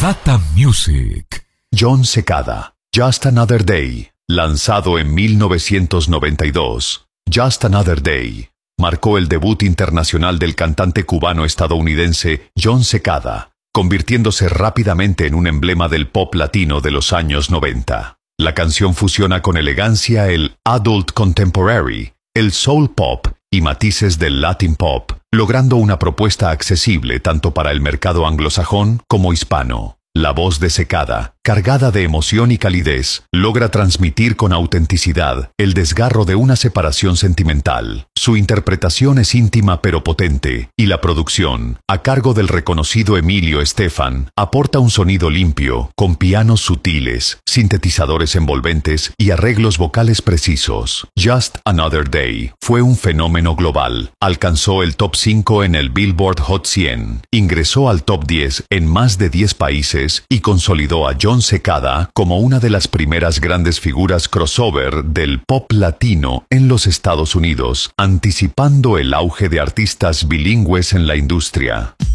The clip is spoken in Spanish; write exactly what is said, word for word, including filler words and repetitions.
Data Music. Jon Secada, Just Another Day, lanzado en mil novecientos noventa y dos. Just Another Day marcó el debut internacional del cantante cubano-estadounidense Jon Secada, convirtiéndose rápidamente en un emblema del pop latino de los años noventa. La canción fusiona con elegancia el adult contemporary, el soul pop y matices del Latin pop, logrando una propuesta accesible tanto para el mercado anglosajón como hispano. La voz de Secada, cargada de emoción y calidez, logra transmitir con autenticidad el desgarro de una separación sentimental. Su interpretación es íntima pero potente, y la producción, a cargo del reconocido Emilio Estefan, aporta un sonido limpio, con pianos sutiles, sintetizadores envolventes y arreglos vocales precisos. Just Another Day fue un fenómeno global. Alcanzó el top cinco en el Billboard Hot cien, ingresó al top diez en más de diez países y consolidó a Jon Secada como una de las primeras grandes figuras crossover del pop latino en los Estados Unidos, anticipando el auge de artistas bilingües en la industria.